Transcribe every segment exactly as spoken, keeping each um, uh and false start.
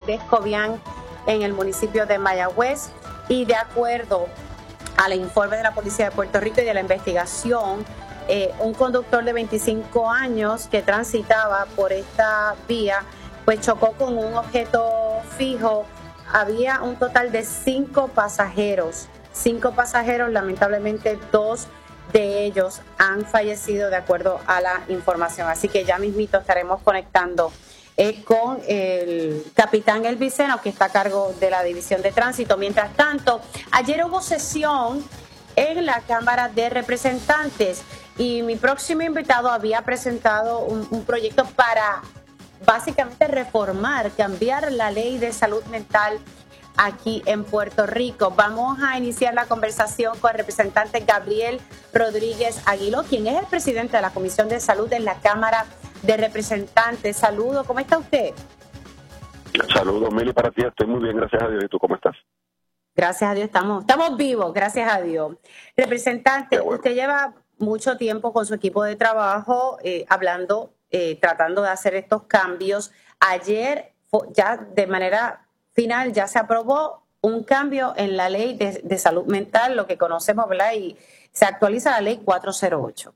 de Escobián en el municipio de Mayagüez. Y de acuerdo al informe de la Policía de Puerto Rico y de la investigación, eh, un conductor de veinticinco años que transitaba por esta vía pues chocó con un objeto fijo. Había un total de cinco pasajeros. Cinco pasajeros, lamentablemente dos de ellos han fallecido de acuerdo a la información. Así que ya mismito estaremos conectando eh, con el capitán Elviceno, que está a cargo de la División de Tránsito. Mientras tanto, ayer hubo sesión en la Cámara de Representantes y mi próximo invitado había presentado un, un proyecto para básicamente reformar, cambiar la ley de salud mental aquí en Puerto Rico. Vamos a iniciar la conversación con el representante Gabriel Rodríguez Aguiló, quien es el presidente de la Comisión de Salud en la Cámara de Representantes. Saludos, ¿cómo está usted? Saludos, Mili, para ti. Estoy muy bien, gracias a Dios. ¿Y tú cómo estás? Gracias a Dios, estamos, estamos vivos, gracias a Dios. Representante, bueno. Usted lleva mucho tiempo con su equipo de trabajo eh, hablando, eh, tratando de hacer estos cambios. Ayer, ya de manera final, ya se aprobó un cambio en la ley de, de salud mental, lo que conocemos, ¿verdad? Y se actualiza la ley cuatrocientos ocho.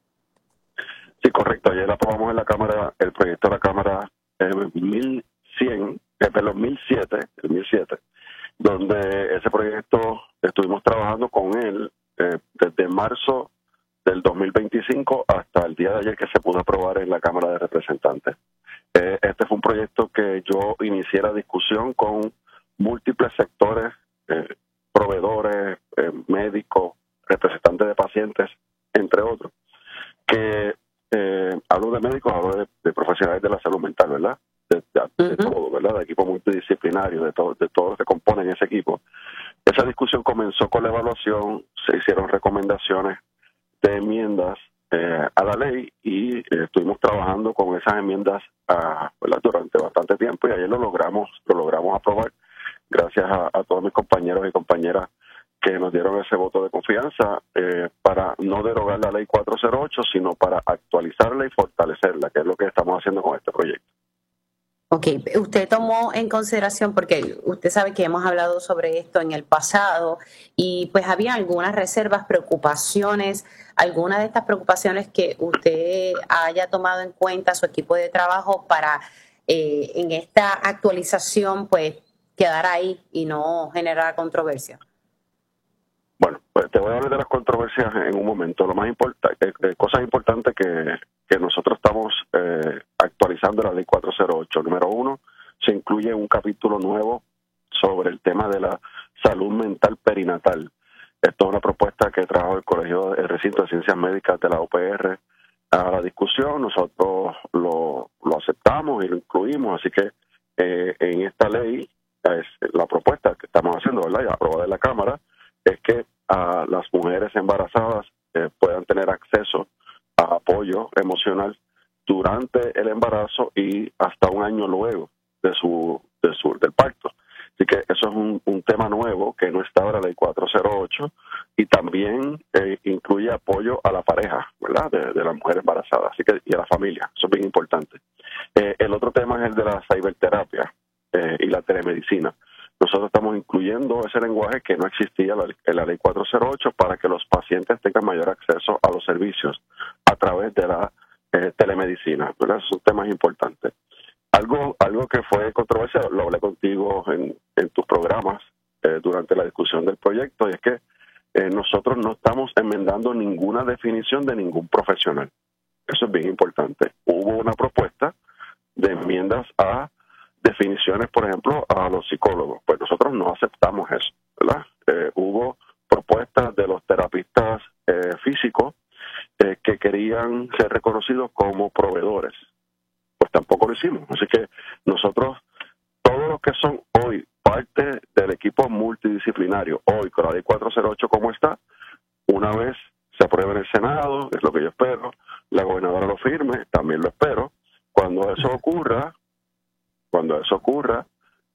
Sí, correcto. Ayer aprobamos en la Cámara el proyecto de la Cámara eh, mil cien, eh, perdón, mil siete, el mil siete, donde ese proyecto estuvimos trabajando con él eh, desde marzo del dos mil veinticinco hasta el día de ayer que se pudo aprobar en la Cámara de Representantes. Eh, este fue un proyecto que yo inicié la discusión con múltiples sectores, eh, proveedores, eh, médicos, representantes de pacientes, entre otros, que eh, hablo de médicos, hablo de, de profesionales de la salud mental, ¿verdad? De, de, de todo, ¿verdad? De equipo multidisciplinario, de todo, de todos los que componen ese equipo. Esa discusión comenzó con la evaluación, se hicieron recomendaciones de enmiendas eh, a la ley y eh, estuvimos trabajando con esas enmiendas uh, durante bastante tiempo y ayer lo logramos, lo logramos aprobar gracias a, a todos mis compañeros y compañeras que nos dieron ese voto de confianza eh, para no derogar la ley cuatrocientos ocho, sino para actualizarla y fortalecerla, que es lo que estamos haciendo con este proyecto. Ok, usted tomó en consideración, porque usted sabe que hemos hablado sobre esto en el pasado, y pues había algunas reservas, preocupaciones, algunas de estas preocupaciones que usted haya tomado en cuenta su equipo de trabajo para eh, en esta actualización pues quedar ahí y no generar controversia. Bueno, pues te voy a hablar de las controversias en un momento. Lo más importante, eh, cosas importantes que, que nosotros estamos eh, actualizando la ley cuatrocientos ocho. Número uno, se incluye un capítulo nuevo sobre el tema de la salud mental perinatal. Esto es una propuesta que trajo el Colegio, el Recinto de Ciencias Médicas de la U P R a la discusión. Nosotros lo, lo aceptamos y lo incluimos, así que eh, en esta ley, es la propuesta que estamos haciendo, ¿verdad? Ya aprobada en la Cámara, es que a las mujeres embarazadas eh, puedan tener acceso a apoyo emocional durante el embarazo y hasta un año luego de su, de su del parto. Así que eso es un, un tema nuevo que no estaba en la ley cuatrocientos ocho y también eh, incluye apoyo a la pareja, ¿verdad? De, de la mujer embarazada, así que y a la familia. Eso es bien importante. Eh, el otro tema es el de la ciberterapia eh, y la telemedicina. Nosotros estamos incluyendo ese lenguaje que no existía en la ley cuatrocientos ocho para que los pacientes tengan mayor acceso a los servicios a través de la eh, telemedicina, ¿verdad? Esos son temas importantes. Algo algo que fue controversial, lo hablé contigo en, en tus programas eh, durante la discusión del proyecto, y es que eh, nosotros no estamos enmendando ninguna definición de ningún profesional. Eso es bien importante. Hubo una propuesta de enmiendas a definiciones, por ejemplo, a los psicólogos. Pues nosotros no aceptamos eso, ¿verdad? Eh, hubo propuestas de los terapistas eh, físicos eh, que querían ser reconocidos como proveedores. Pues tampoco lo hicimos. Así que nosotros, todos los que son hoy parte del equipo multidisciplinario, hoy con la ley cuatrocientos ocho como está, una vez se apruebe en el Senado, es lo que yo espero, la gobernadora lo firme, también lo espero. Cuando eso ocurra, Cuando eso ocurra,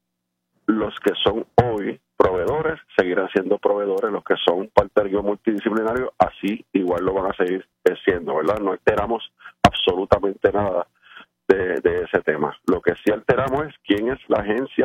los que son hoy proveedores seguirán siendo proveedores, los que son parte del equipo multidisciplinario, así igual lo van a seguir siendo, ¿verdad? No alteramos absolutamente nada de, de ese tema. Lo que sí alteramos es quién es la agencia